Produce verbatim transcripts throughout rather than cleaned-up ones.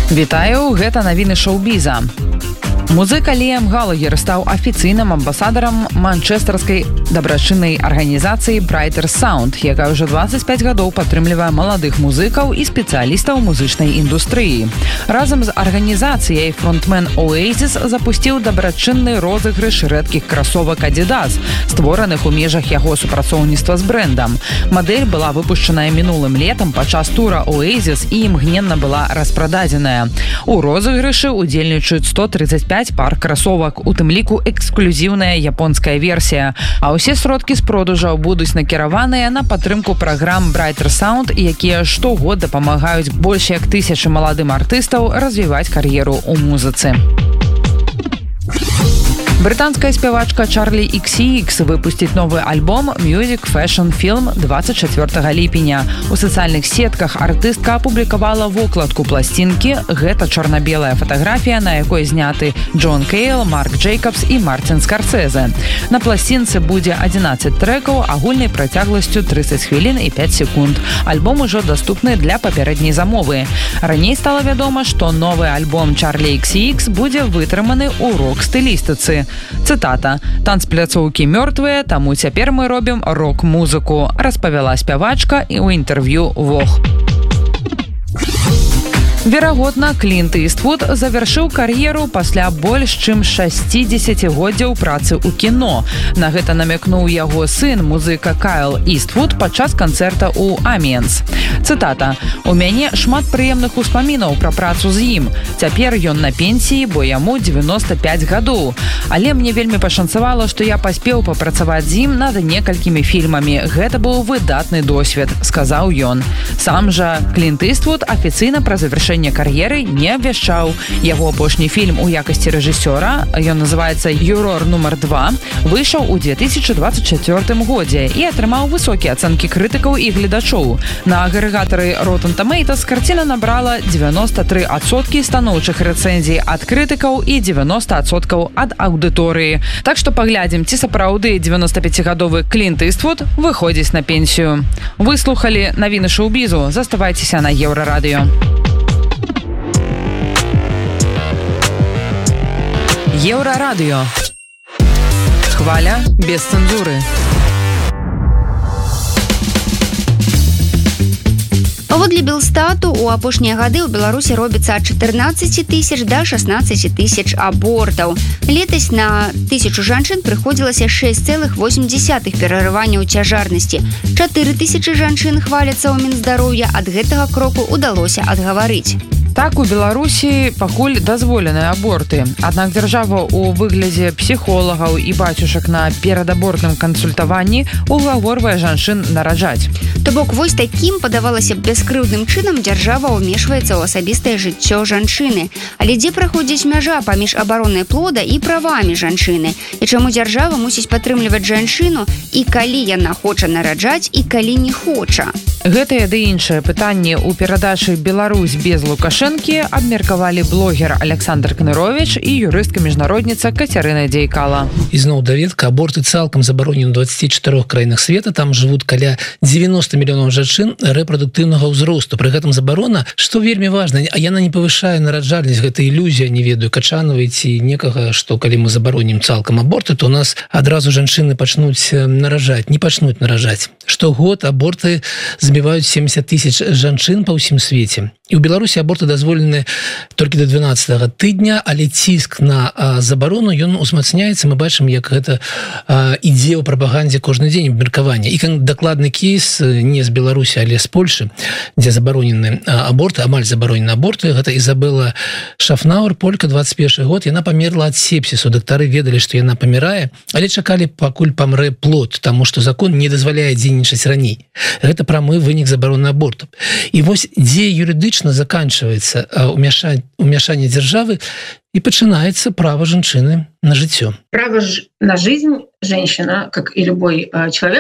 Вітаю, гэта навіны шоу-біза. Музыка Ліам Галагер стаў афіцыйным амбасадарам манчэстэрскай дабрачыннай арганізацыі Brighter Sound, якая ўжо дваццаць пяць гадоў падтрымлівае маладых музыкаў і спецыялістаў музычнай індустрыі. Разам з арганізацыяй фронтмен Oasis запусціў дабрачынны розыгрыш рэдкіх красовак Adidas, створаных у межах яго супрацоўніцтва з брэндам. Мадэль была выпушчаная мінулым летам падчас тура Oasis і імгненна была распрададзеная. У розыгрышы удзельнічаюць сто тридцать пять пар красовак, у тым ліку эксклюзіўная японская версія. А ўсе сродкі з продажаў будуць накіраваныя на падтрымку праграм Brighter Sound, якія штогод дапамагаюць больш як тысячы маладым артыстаў развіваць кар'еру ў музыцы. Брытанская спявачка Чарлі ікс ікс выпусціць новы альбом Music Fashion Film двадцать четвёртага ліпеня. У сацыяльных сетках артыстка апублікавала вокладку пласцінкі. Гэта чорна-белая фатаграфія, на якой зняты Джон Кейл, Марк Джейкабс і Мартин Скарсезе. На пласцінцы будзе адзінаццаць трэкаў агульнай працягласцю тридцать хвілін і пять секунд. Альбом ужо даступны для папярэдняй замовы. Раней стала вядома, што новы альбом Чарлі ікс ікс будзе вытрыманы ў рок-стылістыцы. Цытата: «Танцпляцоўкі мёртвыя, таму цяпер мы робім рок-музыку», распавяла спявачка і ў інтэрв'ю Vogue. Верагодна, Клінт Іствуд завяршыў кар'еру пасля больш чым шасцідзесяцігоддзяў працы ў кіно. На гэта намякнуў яго сын, музыка Кайл Іствуд, падчас канцэрта ў Аміенс. Цытата: «У мяне шмат прыемных успамінаў пра працу з ім. Цяпер ён на пенсіі, бо яму дзевяноста пяць гадоў. Але мне вельмі пашанцавала, што я паспеў папрацаваць з ім над некалькімі фільмамі. Гэта быў выдатны досвед», сказаў ён. Сам жа Клінт Іствуд афіцыйна пра завяршэнне кар'еры не абвяшчаў. Яго апошні фільм у якасці рэжысёра, ён называецца «Юрор нумар два», выйшаў у две тысячи двадцать чацвёртым годзе і атрымаў высокія ацэнкі крытыкаў і гледачоў. На агрэгатары Rotten Tomatoes карціна набрала дзевяноста тры адсоткі станоўчых рэцэнзій ад крытыкаў і дзевяноста адсоткаў ад аўдыторыі. Так што паглядзім, ці сапраўды дзевяностапяцігадовы Клінт Іствуд выходзіць на пенсію. Выслухалі навіны шоу-бізу. Заставайцеся на Еўрарадыё. Еўрарадыё. Хваля без цэнзуры. Паводле Белстату, у апошнія гады ў Беларусі робіцца ад чатырнаццаці тысяч да шаснаццаці тысяч абортаў. Летась на тысячу жанчын прыходзілася шэсць цэлых восем дзесятых перарыванняў цяжарнасці. чатыры тысячы жанчын хваляцца ў Мінздароўя, ад гэтага кроку ўдалося адгаварыць. Так, у Беларусі пакуль дазволеныя аборты. Аднак дзяржава ў выглядзе псіхолагаў і бацюшак на перадабортным кансультаванні угаворвае жанчын нараджаць. То бок, вось такім, падавалася б, бяскрыўдным чынам дзяржава ўмешваецца ў асабістае жыццё жанчыны. Але дзе праходзіць мяжа паміж абаронай плода і правамі жанчыны? І чаму дзяржава мусіць падтрымліваць жанчыну, і калі яна хоча нараджаць, і калі не хоча? Гэтае ды іншае пытанне ў перадачы «Беларусь без Лукашэнкі» абмеркавалі блогер Александр Кнырович і юрыстка-міжнародніца Кацярына Дзейкала. Ізноў даведка, аборты цалкам забаронены ў дваццаці чатырох краінах света, там жывуць каля дзевяноста мільёнаў жанчын рэпрадуктыўнага ўзросту. Пры гэтым забарона, што вельмі важна, а яна не павышае нараджальнасць, гэта ілюзія, не ведаю, Качанавай ці некага, што калі мы забаронім цалкам аборты, то у нас адразу жанчыны пачнуць наражаць, не пачнуць наражаць. Штогод аборты збіваюць семьдесят тысяч жанчын па ўсім свеце. І ў Беларусі аборты дазволены толькі да дванаццатага тыдня, але ціск на а, забарону, ён узмацняецца. Мы бачым, як гэта а, ідзе ў прапагандзе кожны дзень абмеркавання. І дакладны кейс не з Беларусі, але з Польшы, дзе забаронены а, аборты, амаль забаронены аборты. Гэта Ізабела Шафнауэр, полька, двадцать першы год. Яна памерла ад сепсісу. Дактары ведалі, што яна памірае, але чакалі, пакуль памрэ плод, таму што закон не дазваляе дзейнічаць раней. Гэта прамы вынік забароны аборту. І вось дзе юрыдычна заканчивается умешание державы и начинается право женщины на житье. Право на жизнь женщина, как и любой человек,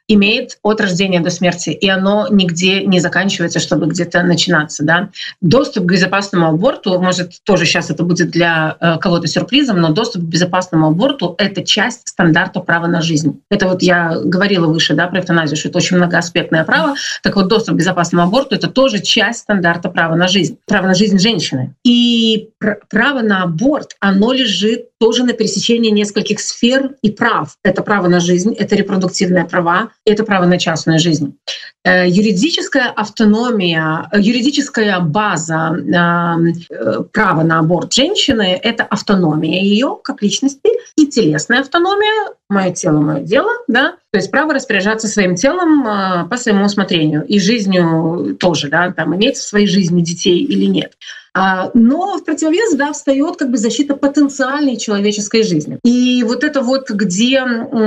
имеет от рождения до смерти, и оно нигде не заканчивается, чтобы где-то начинаться. Да? Доступ к безопасному аборту, может, тоже сейчас это будет для кого-то сюрпризом, но доступ к безопасному аборту — это часть стандарта права на жизнь. Это вот я говорила выше, да, про эвтаназию, что это очень многоаспектное право. Так вот, доступ к безопасному аборту — это тоже часть стандарта права на жизнь, право на жизнь женщины. И пр- право на аборт, оно лежит тоже на пересечении нескольких сфер и прав. Это право на жизнь, это репродуктивные права, это право на частную жизнь. Юридическая автономия, юридическая база э, права на аборт женщины — это автономия ее как личности и телесная автономия, мое тело, мое дело, да, то есть право распоряжаться своим телом э, по своему усмотрению и жизнью тоже, да, там иметь в своей жизни детей или нет. Но в противовес, да, встает как бы защита потенциальной человеческой жизни. И вот это вот, где,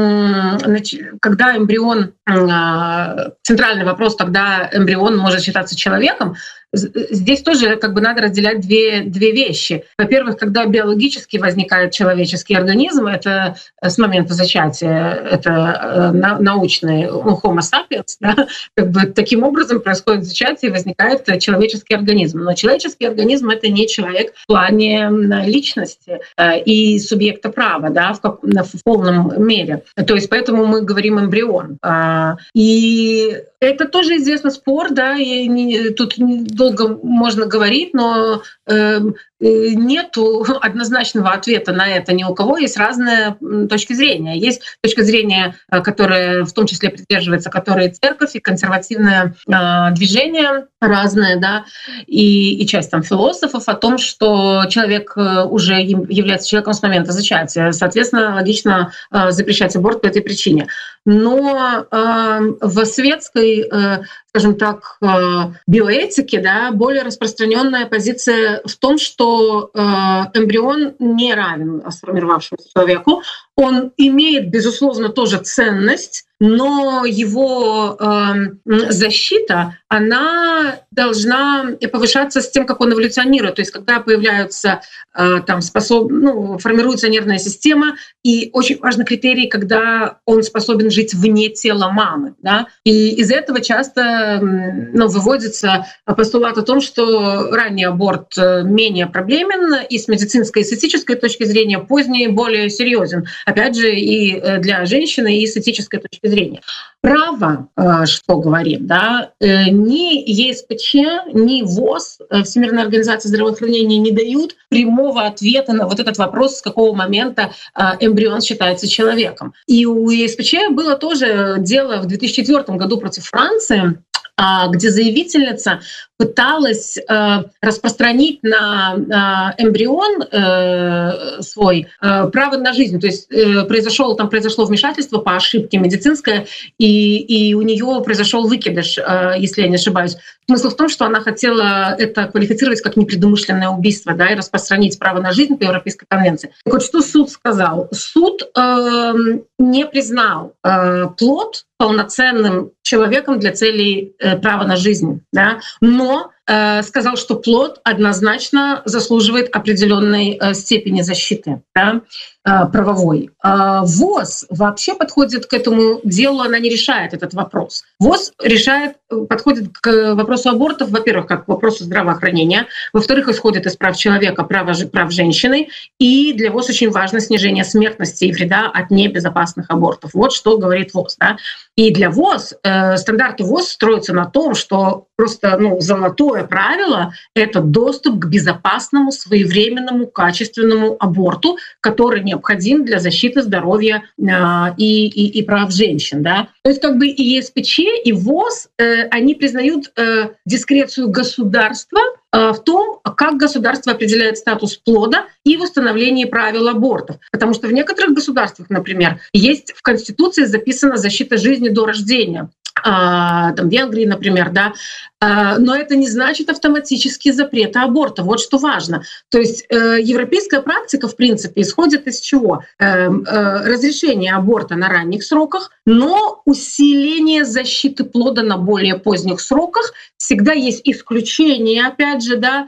когда эмбрион, центральный вопрос, когда эмбрион может считаться человеком, здесь тоже как бы надо разделять две, две вещи. Во-первых, когда биологически возникает человеческий организм, это с момента зачатия, это научный Homo sapiens, да, как бы таким образом происходит зачатие и возникает человеческий организм. Но человеческий организм — это не человек в плане личности и субъекта права, да, в, как, в полном мере. То есть поэтому мы говорим эмбрион. И это тоже известный спор, да, и не, тут долго можно говорить, но э, нету однозначного ответа на это ни у кого. Есть разные точки зрения. Есть точка зрения, которая в том числе придерживается, которая церковь и консервативное э, движение разные, да, и, и часть там философов о том, что человек уже является человеком с момента зачатия. Соответственно, логично э, запрещать аборт по этой причине. Но э, в светской, э, скажем так, э, биоэтике, да, более распространенная позиция в том, что э, эмбрион не равен сформировавшемуся человеку. Он имеет, безусловно, тоже ценность, но его э, защита, она должна повышаться с тем, как он эволюционирует. То есть когда появляются, э, там, способ... ну, формируется нервная система, и очень важный критерий, когда он способен жить вне тела мамы. Да? И из этого часто ну, выводится постулат о том, что ранний аборт менее проблемен, и с медицинской и с этической точки зрения поздний более серьезен. Опять же, и для женщины, и с этической точки зрения. Право, что говорит, да, ни ЕСПЧ, ни ВОЗ, Всемирная организация здравоохранения, не дают прямого ответа на вот этот вопрос, с какого момента эмбрион считается человеком. И у ЕСПЧ было тоже дело в две тысячи четвёртом году против Франции, где заявительница пыталась э, распространить на э, эмбрион э, свой э, право на жизнь. То есть э, произошло, там произошло вмешательство по ошибке медицинское, и, и у нее произошел выкидыш, э, если я не ошибаюсь. Смысл в том, что она хотела это квалифицировать как непредумышленное убийство, да, и распространить право на жизнь по Европейской конвенции. Так вот, что суд сказал? Суд э, не признал э, плод полноценным человеком для целей э, права на жизнь, да, но э, сказал, что плод однозначно заслуживает определенной э, степени защиты, да, э, правовой. Э, ВОЗ вообще подходит к этому делу, она не решает этот вопрос. ВОЗ решает, подходит к вопросу абортов, во-первых, как к вопросу здравоохранения, во-вторых, исходит из прав человека, прав, прав женщины, и для ВОЗ очень важно снижение смертности и вреда от небезопасных абортов. Вот что говорит ВОЗ, да. И для ВОЗ, э, стандарты ВОЗ строятся на том, что просто ну, золотое правило — это доступ к безопасному, своевременному, качественному аборту, который необходим для защиты здоровья э, и, и, и прав женщин. Да? То есть как бы и ЕСПЧ, и ВОЗ, э, они признают э, дискрецию государства в том, как государство определяет статус плода и в установлении правил абортов. Потому что в некоторых государствах, например, есть в Конституции записана защита жизни до рождения. Там, в Венгрии, например, да, но это не значит автоматически запрет аборта. Вот что важно. То есть европейская практика, в принципе, исходит из чего? Разрешение аборта на ранних сроках но усиление защиты плода на более поздних сроках. Всегда есть исключения, опять же, да,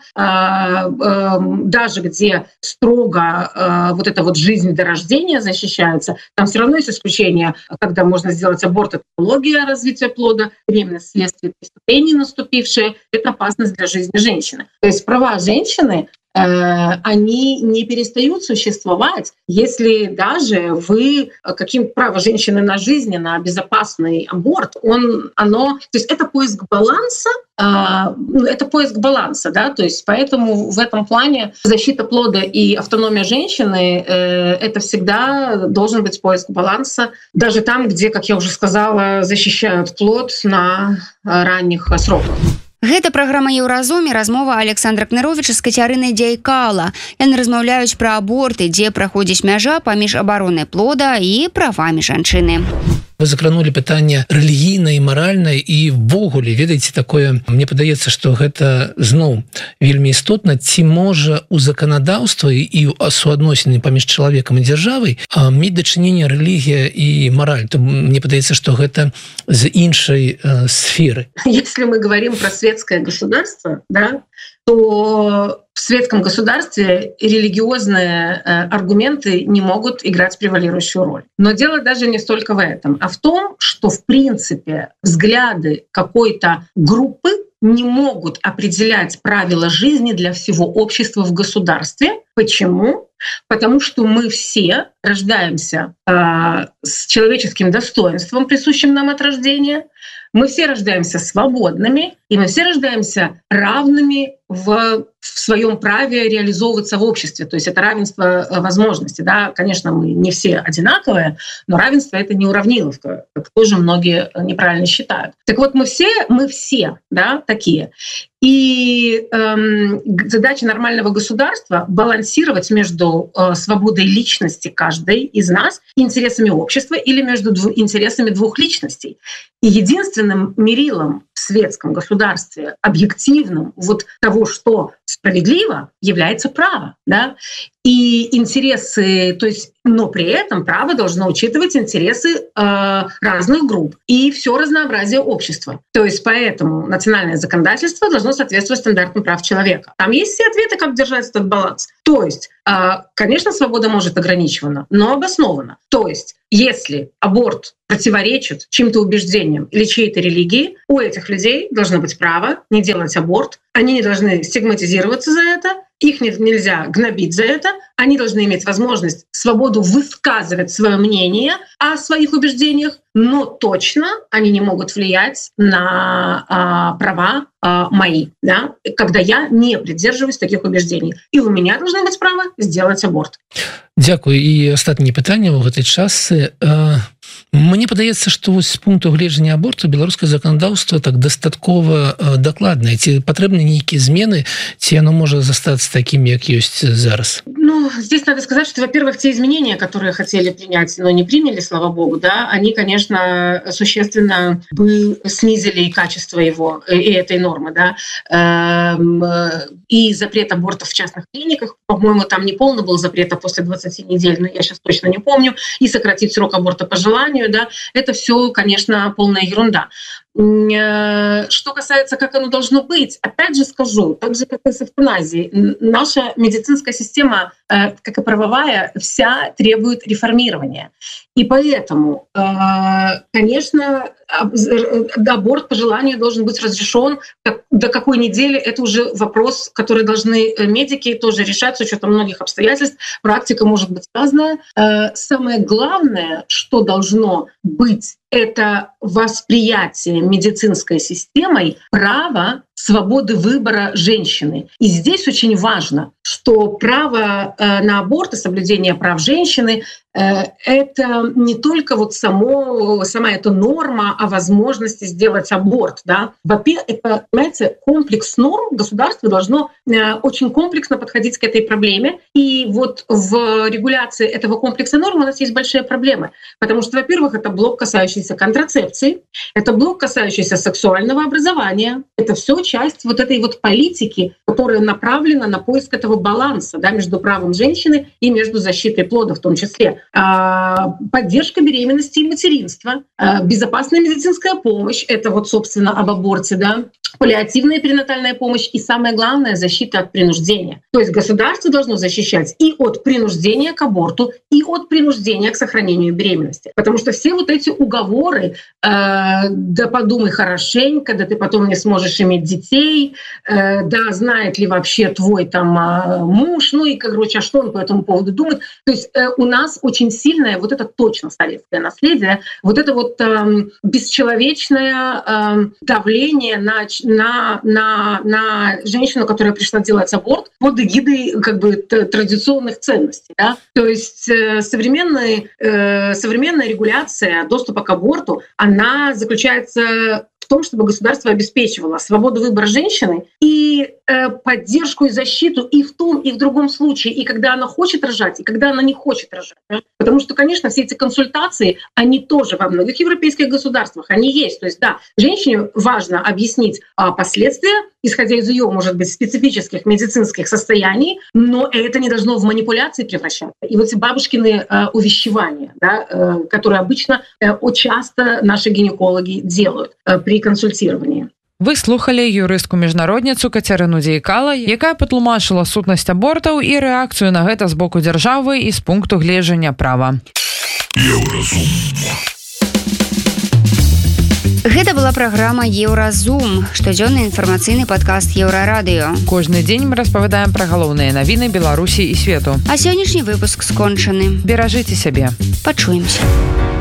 даже где строго вот эта вот жизнь до рождения защищается, там все равно есть исключения, когда можно сделать аборт, это патология развития плода, беременность вследствие преступлений наступившие, это опасность для жизни женщины. То есть права женщины они не перестают существовать, если даже вы каким право женщины на жизнь, на безопасный аборт, он, оно, то есть это поиск баланса, это поиск баланса, да, то есть поэтому в этом плане защита плода и автономия женщины это всегда должен быть поиск баланса, даже там, где, как я уже сказала, защищают плод на ранних сроках. Гэта праграма Еўразум і размова Александра Кныровіча з Кацярынай Дзяйкала. Яны размаўляюць пра аборты, дзе праходзіць мяжа паміж абаронай плода і правамі жанчыны. Вы закранули пытанне рэлігійнае і маральнае і ввогуле, ведаеце, такое, мне падаецца, што гэта зноў вельмі істотна, ці можа у заканадаўства і ў суадносіны паміж чалавекам і дзяржавай мець дачыненне рэлігія і мараль. То мне падаецца, што гэта з іншай э, сферы. Если мы говорим про светское государство, да, то в светском государстве религиозные э, аргументы не могут играть превалирующую роль. Но дело даже не столько в этом, а в том, что в принципе взгляды какой-то группы не могут определять правила жизни для всего общества в государстве. Почему? Потому что мы все рождаемся э, с человеческим достоинством, присущим нам от рождения. Мы все рождаемся свободными, и мы все рождаемся равными в, в своем праве реализовываться в обществе. То есть это равенство возможностей. Да? Конечно, мы не все одинаковые, но равенство — это не уравниловка, как тоже многие неправильно считают. Так вот, мы все, мы все, да, такие. И эм, задача нормального государства — балансировать между э, свободой личности каждой из нас и интересами общества или между дву- интересами двух личностей. И единственным мерилом в светском государстве, объективным вот того, что справедливо, является право. Да? И интересы, то есть, но при этом право должно учитывать интересы э, разных групп и все разнообразие общества. То есть поэтому национальное законодательство должно соответствовать стандартам прав человека. Там есть все ответы, как держать этот баланс. То есть, э, конечно, свобода может ограничивана, но обоснованно. То есть, если аборт противоречит чьим-то убеждениям или чьей-то религии, у этих людей должно быть право не делать аборт, они не должны стигматизироваться за это, их нельзя гнобить за это, они должны иметь возможность, свободу высказывать свое мнение о своих убеждениях, но точно они не могут влиять на а, права а, мои, да, когда я не придерживаюсь таких убеждений. И у меня должно быть право сделать аборт. Дякую. І астатніе пытанне ў гэтай часы. Мне падаецца, што вось з пункту гледжання аборту беларускае заканадаўства так дастаткова дакладнае. Ці патрэбны нейкія змены, ці яно можа застацца таким, як ёсць зараз? Ну, здесь надо сказать, что, во-первых, те изменения, которые хотели принять, но не приняли, слава богу, да, они, конечно, существенно бы снизили качество его и этой нормы, да. И запрет абортов в частных клиниках, по-моему, там не полный был запрет, а после двадцати недель, но я сейчас точно не помню, и сократить срок аборта по желанию, да, это все, конечно, полная ерунда. Что касается, как оно должно быть, опять же скажу, так же, как и с эвтаназией, наша медицинская система, как и правовая, вся требует реформирования. И поэтому, конечно, аборт по желанию должен быть разрешен. До какой недели — это уже вопрос, который должны медики тоже решать с учетом многих обстоятельств. Практика может быть разная. Самое главное, что должно быть, это восприятие медицинской системой права свободы выбора женщины. И здесь очень важно, что право на аборт и соблюдение прав женщины — это не только вот само, сама эта норма о возможности сделать аборт. Да? Во-первых, это, понимаете, комплекс норм. Государство должно очень комплексно подходить к этой проблеме. И вот в регуляции этого комплекса норм у нас есть большие проблемы. Потому что, во-первых, это блок, касающийся контрацепции, это блок, касающийся сексуального образования. Это все очень часть вот этой вот политики, которая направлена на поиск этого баланса, да, между правом женщины и между защитой плода в том числе. Поддержка беременности и материнства, безопасная медицинская помощь, это вот, собственно, об аборте, да, паллиативная перинатальная помощь и, самое главное, защита от принуждения. То есть государство должно защищать и от принуждения к аборту, и от принуждения к сохранению беременности. Потому что все вот эти уговоры, э, да подумай хорошенько, да ты потом не сможешь иметь детей, э, да знает ли вообще твой там э, муж, ну и, короче, а что он по этому поводу думает. То есть э, у нас очень сильное, вот это точно советское наследие, вот это вот э, бесчеловечное э, давление на На, на, на женщину, которая пришла делать аборт под эгидой как бы традиционных ценностей. Да? То есть э, современная, э, современная регуляция доступа к аборту, она заключается в том, чтобы государство обеспечивало свободу выбора женщины и э, поддержку и защиту и в том, и в другом случае, и когда она хочет рожать, и когда она не хочет рожать. Да? Потому что, конечно, все эти консультации, они тоже во многих европейских государствах, они есть. То есть, да, женщине важно объяснить а, последствия, исходя из ее, может быть, специфических медицинских состояний, но это не должно в манипуляции превращаться. И вот эти бабушкины э, увещевания, да, э, которые обычно э, часто наши гинекологи делают э, при консультировании. Вы слухали юрыстку-міжнародніцу Кацярыну Дзейкала, якая патлумачыла сутнасць абортаў і рэакцыю на гэта з боку дзяржавы і з пункту гледжання права. Еўразум. Гэта была праграма Еўразум, штодзённы інфармацыйны падкаст Еўрарадыё. Кожны дзень мы распавядаем пра галоўныя навіны Беларусі і свету. А сённяшні выпуск скончаны. Беражыце сябе. Пачуемся.